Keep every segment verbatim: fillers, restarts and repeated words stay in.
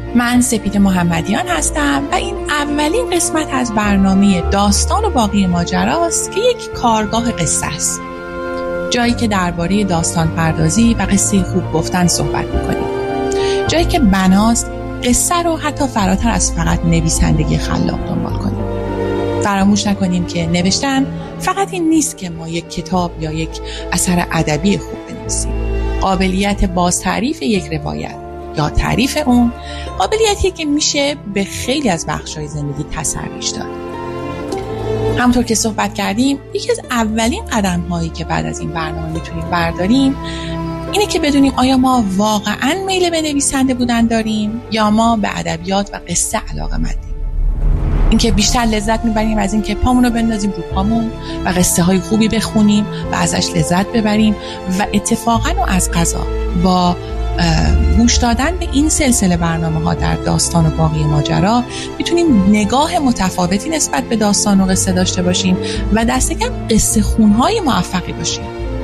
من سپید محمدیان هستم و این اولین قسمت از برنامه داستان و باقی ماجراست که یک کارگاه قصه است. جایی که درباره داستان پردازی و قصه خوب گفتن صحبت می‌کنیم. جایی که بناست قصه رو حتی فراتر از فقط نویسندگی خلاق دنبال کنیم. فراموش نکنیم که نوشتن فقط این نیست که ما یک کتاب یا یک اثر ادبی خوب بنویسیم. قابلیت باز تعریف یک روایت یا تعریف اون قابلیتیه که میشه به خیلی از بخش‌های زندگی تسریش داد. همونطور که صحبت کردیم، یکی از اولین قدم‌هایی که بعد از این برنامه میتونیم برداریم اینه که بدونیم آیا ما واقعاً میل به نویسنده بودن داریم یا ما به ادبیات و قصه علاقه‌مندیم. اینکه بیشتر لذت میبریم از اینکه پامون رو بندازیم رو پامون و قصه های خوبی بخونیم و ازش لذت ببریم و اتفاقاً و از قضا با گوش دادن به این سلسله برنامه ها در داستان و باقی ماجرا میتونیم نگاه متفاوتی نسبت به داستان و قصه داشته باشیم و دست کم قصه خونهای موفقی باشیم.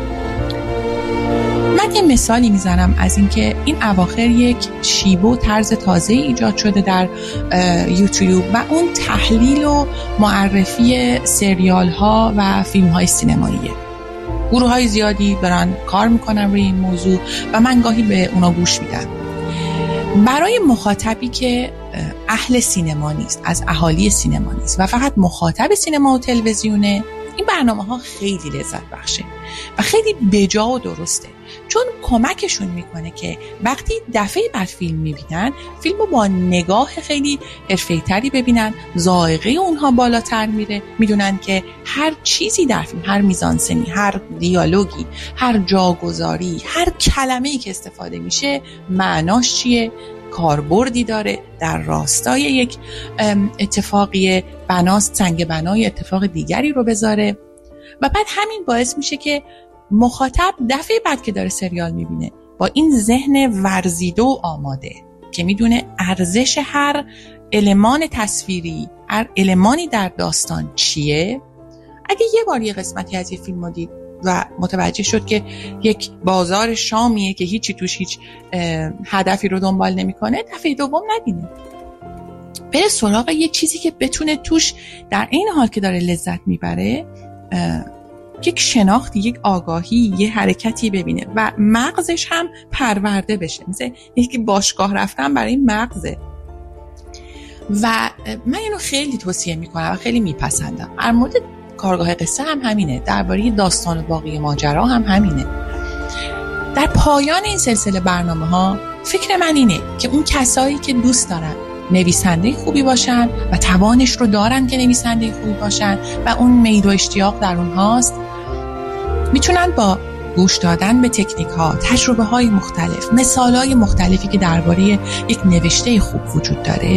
من یه مثالی میزنم از اینکه این اواخر یک شیوه و طرز تازه ایجاد شده در یوتیوب و اون تحلیل و معرفی سریال ها و فیلم های سینماییه. گروه های زیادی دارن کار میکنن روی این موضوع و من گاهی به اونا گوش میدم. برای مخاطبی که اهل سینما نیست، از اهالی سینما نیست و فقط مخاطب سینما و تلویزیونه، این برنامه ها خیلی لذت بخشه و خیلی بجا و درسته، چون کمکشون میکنه که وقتی دفعه بعد فیلم میبینن فیلم رو با نگاه خیلی حرفه‌ای‌تری ببینن، ذائقه اونها بالاتر میره، میدونن که هر چیزی در فیلم، هر میزانسنی، هر دیالوگی، هر جاگذاری، هر کلمه‌ای که استفاده میشه معناش چیه، کاربردی داره، در راستای یک اتفاقی بناست سنگ بنای اتفاق دیگری رو بذاره و بعد همین باعث میشه که مخاطب دفعه بعد که داره سریال میبینه با این ذهن ورزیده و آماده که میدونه ارزش هر المان تصویری، هر المانی در داستان چیه. اگه یه بار یه قسمتی از یه فیلم رو دید و متوجه شد که یک بازار شامیه که هیچی توش هیچ هدفی رو دنبال نمیکنه، دفعه دوم نبینه، بره سراغ یه چیزی که بتونه توش در این حال که داره لذت میبره یک شناختی، یک آگاهی، یه حرکتی ببینه و مغزش هم پرورده بشه. مثل یکی باشگاه رفتن برای مغزه و من اینو خیلی توصیه میکنم و خیلی میپسندم. در مورد کارگاه قصه هم همینه، درباره داستان و باقی ماجرا هم همینه. در پایان این سلسله برنامه ها فکر من اینه که اون کسایی که دوست دارن نویسنده خوبی باشن و توانش رو دارن که نویسنده خوبی باشن و اون میل و اشتیاق در اونهاست، میتونن با گوش دادن به تکنیک ها، تجربه های مختلف، مثال های مختلفی که درباره یک نوشته خوب وجود داره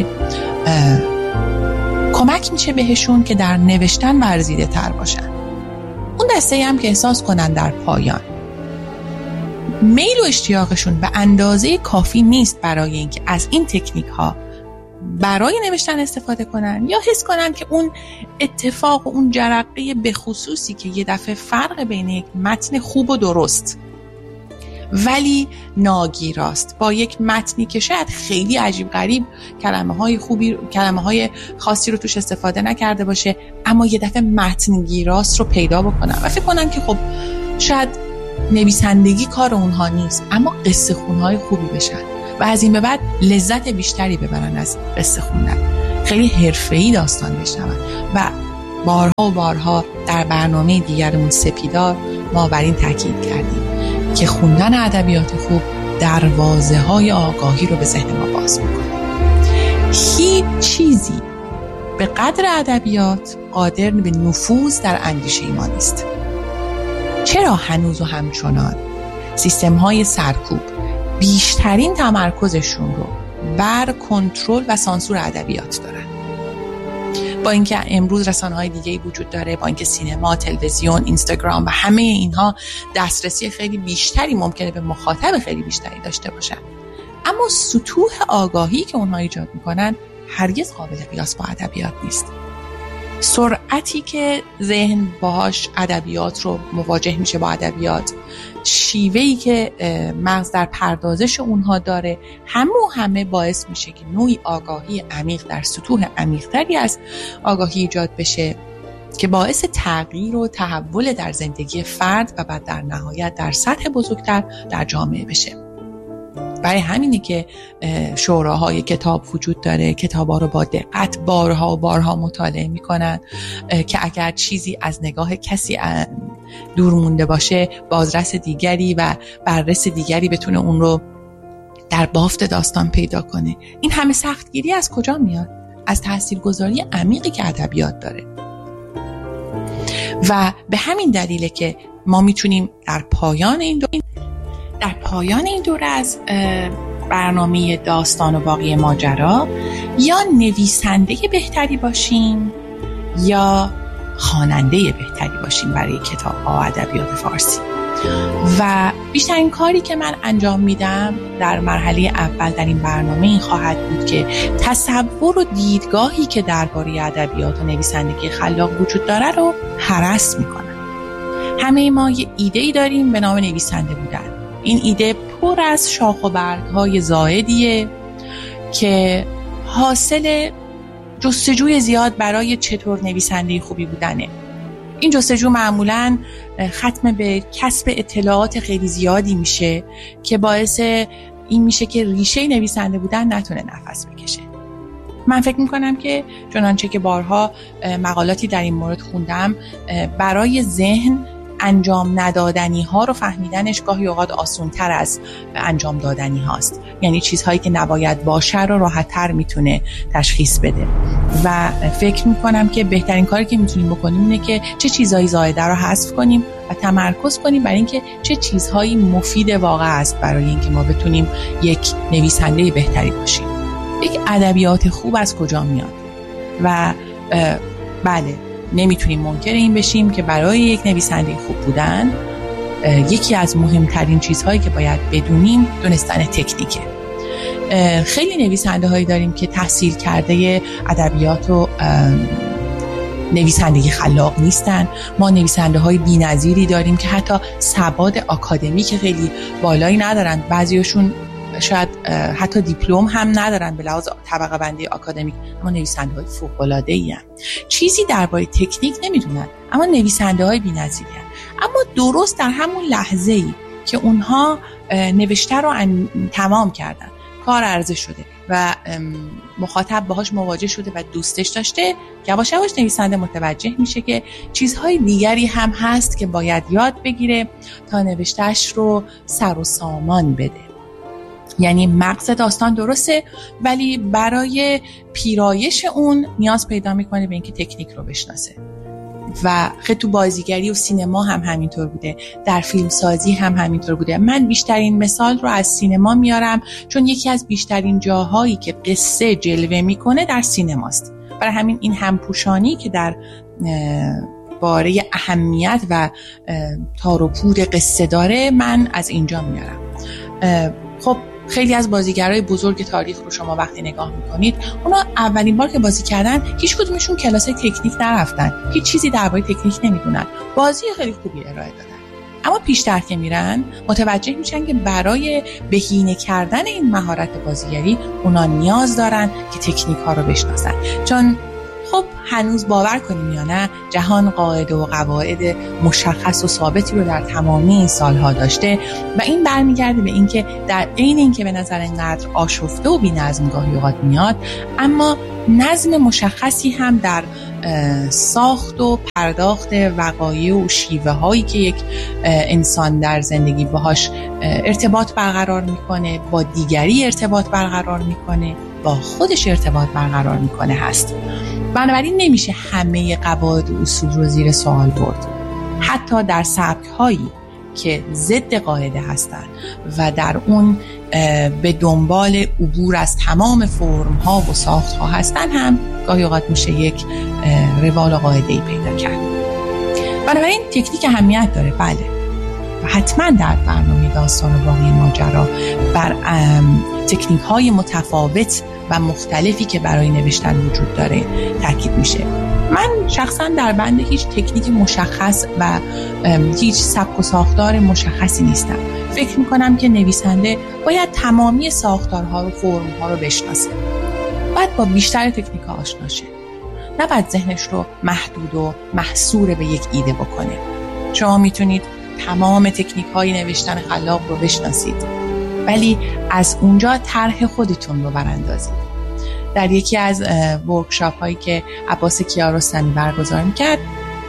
کمک میشه بهشون که در نوشتن ورزیده تر باشن. اون دسته هم که احساس کنن در پایان میل و اشتیاقشون به اندازه کافی نیست برای اینکه از این تکنیک ها برای نوشتن استفاده کنن یا حس کنن که اون اتفاق و اون جرقه به خصوصی که یه دفعه فرق بین یک متن خوب و درست ولی ناگیراست با یک متنی که شاید خیلی عجیب غریب کلمه های خوبی کلمه های خاصی رو توش استفاده نکرده باشه اما یه دفعه متن گیراست رو پیدا بکنن و فکر کنن که خب شاید نویسندگی کار اونها نیست اما قصه خونهای خوبی بشن و از این به بعد لذت بیشتری ببرن از قصه خوندن، خیلی حرفه‌ای داستان بشنون. و بارها و بارها در برنامه دیگرمون سپیدار ما بر این تاکید کردیم که خوندن ادبیات خوب دروازه‌های آگاهی رو به ذهن ما باز می‌کنه. هیچ چیزی به قدر ادبیات قادر به نفوذ در اندیشه ما نیست. چرا هنوز و همچنان سیستم‌های سرکوب بیشترین تمرکزشون رو بر کنترل و سانسور ادبیات دارن؟ با اینکه امروز رسانه‌های دیگه‌ای وجود داره، با اینکه سینما، تلویزیون، اینستاگرام و همه اینها دسترسی خیلی بیشتری ممکنه به مخاطب خیلی بیشتری داشته باشن، اما سطوح آگاهی که اونها ایجاد میکنن هرگز قابل قیاس با ادبیات نیست. سرعت دقتی که ذهن باهاش ادبیات رو مواجه میشه با ادبیات، شیوهی که مغز در پردازش اونها داره، همه و همه باعث میشه که نوعی آگاهی عمیق در سطوح عمیق‌تری از آگاهی ایجاد بشه که باعث تغییر و تحول در زندگی فرد و بعد در نهایت در سطح بزرگتر در جامعه بشه. برای همینه که شوراهای کتاب وجود داره، کتابا رو با دقت بارها و بارها مطالعه میکنن که اگر چیزی از نگاه کسی دور مونده باشه، بازرس دیگری و بررس دیگری بتونه اون رو در بافت داستان پیدا کنه. این همه سختگیری از کجا میاد؟ از تاثیرگذاری عمیقی که ادبیات داره. و به همین دلیله که ما میتونیم در پایان این دو در پایان این دوره از برنامه داستان و باقی ماجرا یا نویسنده بهتری باشیم یا خواننده بهتری باشیم برای کتاب‌ها و ادبیات فارسی. و بیشترین کاری که من انجام میدم در مرحله اول در این برنامه این خواهد بود که تصور و دیدگاهی که درباره ادبیات و نویسندگی خلاق وجود داره رو هرس میکنم. همه ما یه ایده‌ای داریم به نام نویسنده بودن. این ایده پر از شاخ و برگ‌های زائدیه که حاصل جستجوی زیاد برای چطور نویسنده خوبی بودنه. این جستجو معمولاً ختم به کسب اطلاعات خیلی زیادی میشه که باعث این میشه که ریشه نویسنده بودن نتونه نفس بکشه. من فکر میکنم که چنانچه که بارها مقالاتی در این مورد خوندم، برای ذهن انجام ندادنی ها رو فهمیدنش گاهی اوقات آسان تر از انجام دادنی هاست. یعنی چیزهایی که نباید باشه رو راحت تر میتونه تشخیص بده و فکر میکنم که بهترین کاری که میتونیم بکنیم اینه که چه چیزهایی زائده رو حذف کنیم و تمرکز کنیم بر اینکه چه چیزهایی مفید واقع است برای اینکه ما بتونیم یک نویسنده بهتری باشیم. یک ادبیات خوب از کجا میاد؟ و بله، نمیتونیم منکر این بشیم که برای یک نویسنده خوب بودن یکی از مهمترین چیزهایی که باید بدونیم دونستن تکنیکه. خیلی نویسنده هایی داریم که تحصیل کرده ادبیات و نویسندگی خلاق نیستن. ما نویسنده های بی‌نظیری داریم که حتی سواد آکادمیک خیلی بالایی ندارن، بعضیاشون شاید حتی دیپلم هم ندارن به لحاظ طبقه بندی آکادمیک، اما نویسنده های فوق العاده ای هستند. چیزی درباره تکنیک نمیدونن اما نویسنده های بی‌نظیری هستند. اما درست در همون لحظه ای که اونها نوشته رو تمام کردن، کار عرضه شده و مخاطب باهاش مواجه شده و دوستش داشته، یواش یواش نویسنده متوجه میشه که چیزهای دیگری هم هست که باید یاد بگیره تا نوشتهش رو سر و سامان بده. یعنی مغز داستان درسته ولی برای پیرایش اون نیاز پیدا میکنه به اینکه تکنیک رو بشناسه. و خیلی تو بازیگری و سینما هم همینطور بوده، در فیلمسازی هم همینطور بوده. من بیشترین مثال رو از سینما میارم چون یکی از بیشترین جاهایی که قصه جلوه میکنه در سینماست. برای همین این همپوشانی که در باره اهمیت و تار و پود قصه داره من از اینجا میارم. خب خیلی از بازیگرای بزرگ تاریخ رو شما وقتی نگاه میکنید، اونا اولین بار که بازی کردن هیچ کدومشون کلاسای تکنیک نرفتن، هیچ چیزی درباره تکنیک نمیدونن، بازی خیلی خوبی ارائه دادن. اما پیشتر که میرن متوجه میشن که برای بهینه کردن این مهارت بازیگری اونا نیاز دارن که تکنیک ها رو بشناسن. چون خب هنوز باور کنیم یا نه جهان قاعده و قواعد مشخص و ثابتی رو در تمامی این سالها داشته و این برمیگرده به اینکه در عین اینکه به نظر اینقدر آشفته و بی‌نظم گاهی اوقات میاد، اما نظم مشخصی هم در ساخت و پرداخت وقایع و شیوه هایی که یک انسان در زندگی باهاش ارتباط برقرار میکنه، با دیگری ارتباط برقرار میکنه، با خودش ارتباط برقرار میکنه هست. بنابراین نمیشه همه قواعد و اصول رو زیر سوال برد. حتی در سبک هایی که ضد قاعده هستن و در اون به دنبال عبور از تمام فرم ها و ساخت ها هستن هم گاهی اوقات میشه یک روال قاعده‌ای پیدا کرد. بنابراین تکنیک اهمیت داره، بله، و حتما در برنامه داستان و باقی ماجرا بر تکنیک های متفاوت و مختلفی که برای نوشتن وجود داره تاکید میشه. من شخصا در بند هیچ تکنیک مشخص و هیچ سبک و ساختار مشخصی نیستم. فکر میکنم که نویسنده باید تمامی ساختارها و فرمها رو بشناسه. باید با بیشتر تکنیک ها آشنا شه. نباید ذهنش رو محدود و محصور به یک ایده بکنه. شما میتونید تمام تکنیک های نوشتن خلاق رو بشناسید، ولی از اونجا طرح خودتون رو براندازید. در یکی از ورکشاپ هایی که عباس کیارستمی برگزار میکرد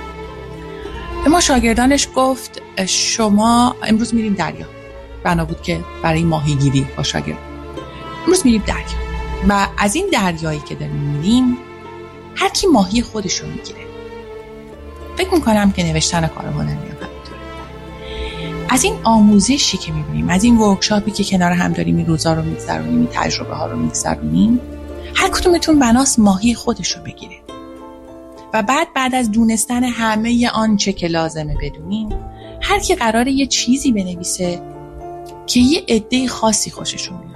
به ما شاگردانش گفت شما امروز میریم دریا. بنا بود که برای ماهیگیری با شاگرد امروز میریم دریا و از این دریایی که داریم میریم هر کی ماهی خودش رو میگیره. فکر میکنم که نوشتن کار هنری هم همینطوره. از این آموزشی که میبینیم، از این ورکشاپی که کنار هم داریم این روزا رو میگذرونیم، این تجربه ها رو میگذرونیم، هر کدومتون بناس ماهی خودش رو بگیره و بعد بعد از دونستن همه آنچه که لازمه بدونیم، هر کی قراره یه چیزی بنویسه که یه عده خاصی خوششون میاد.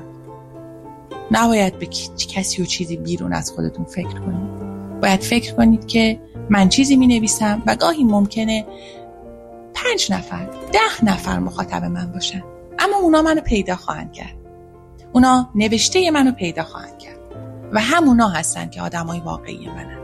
نباید به کسی و چیزی بیرون از خودتون فکر کنید. باید فکر کنید که من چیزی می نویسم و گاهی ممکنه پنج نفر ده نفر مخاطب من باشن، اما اونا منو پیدا خواهند کرد. اونا نوشته منو پیدا خواهند کرد و همونا هستن که آدمای واقعی منن.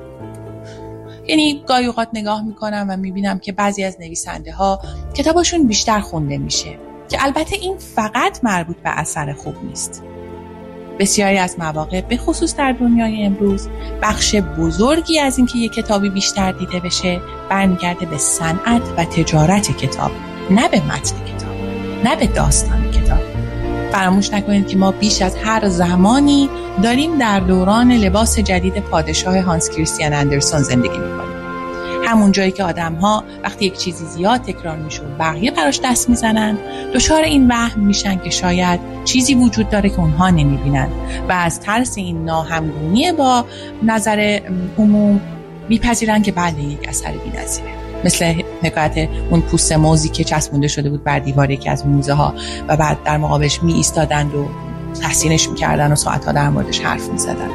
یعنی گاهی اوقات نگاه میکنم و میبینم که بعضی از نویسنده ها کتاباشون بیشتر خونده میشه، که البته این فقط مربوط به اثر خوب نیست. بسیاری از مواقع به خصوص در دنیای امروز بخش بزرگی از این که یک کتابی بیشتر دیده بشه برمیگرده به صنعت و تجارت کتاب، نه به متن کتاب، نه به داستان کتاب. فراموش نکنید که ما بیش از هر زمانی داریم در دوران لباس جدید پادشاه هانس کریستیان اندرسون زندگی می‌کنیم. همون جایی که آدم‌ها وقتی یک چیزی زیاد تکرار میشه و بقیه براش دست میزنن، دچار این وهم میشن که شاید چیزی وجود داره که اونها نمیبینن و از ترس این ناهمگونی با نظر عموم میپذیرن که بله یک اثر بی‌نظیره. مثل حکایت اون پوست موزی که چسبونده شده بود بر دیوار یکی از موزه ها و بعد در مقابلش می ایستادند و تحسینش میکردن و ساعتها در موردش حرف میزدن.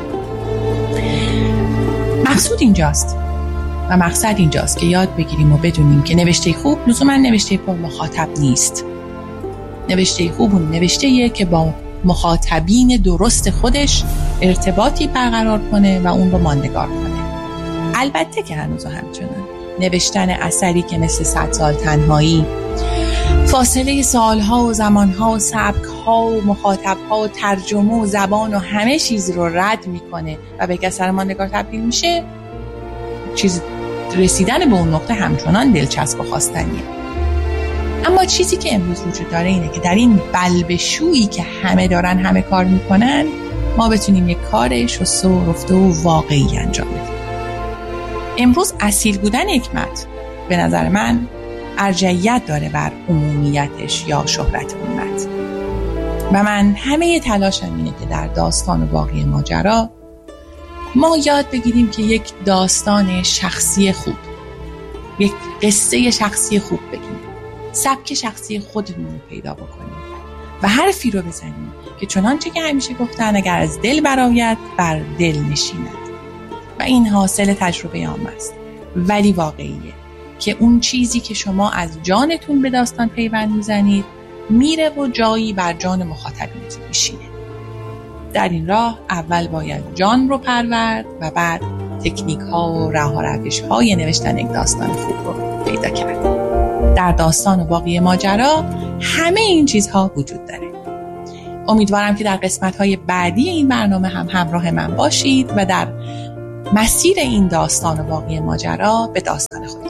مقصود اینجاست و مقصد اینجاست که یاد بگیریم و بدونیم که نوشته خوب لزوما نوشته پر مخاطب نیست. نوشته خوب اون نوشته‌ایه که با مخاطبین درست خودش ارتباطی برقرار کنه و اون رو ماندگار کنه. البته که هنوز همچنان نوشتن اثری که مثل صد سال تنهایی فاصله سالها و زمانها و سبکها و مخاطبها و ترجمه و زبان و همه چیز رو رد میکنه و به اثر ماندگار تبدیل میشه، چیز رسیدن به اون نقطه همچنان دلچسب و خواستنیه. اما چیزی که امروز وجود داره اینه که در این بلبشویی که همه دارن همه کار میکنن، ما بتونیم یک کار شسته و رفته و واقعی انجام بدیم. امروز اصیل بودن یک متن به نظر من ارجحیت داره بر عمومیتش یا شهرت اون متن و من همه تلاشم اینه که در داستان و باقی ماجرا ما یاد بگیریم که یک داستان شخصی خوب، یک قصه شخصی خوب بگیم، سبک شخصی خودمون رو پیدا بکنیم و حرفی رو بزنیم که چنانچه که همیشه گفتن اگر از دل برآید بر دل نشیند و این حاصل تجربه عام است ولی واقعیه، که اون چیزی که شما از جانتون به داستان پیوند میزنید میره و جایی بر جان مخاطبینتون میشینه. در این راه اول باید جان رو پرورد و بعد تکنیک ها و راه و روش های نوشتن یک داستان خوب رو پیدا کرد. در داستان و باقی ماجرا همه این چیزها وجود داره. امیدوارم که در قسمت های بعدی این برنامه هم همراه من باشید و در مسیر این داستان و باقی ماجرا به داستان خود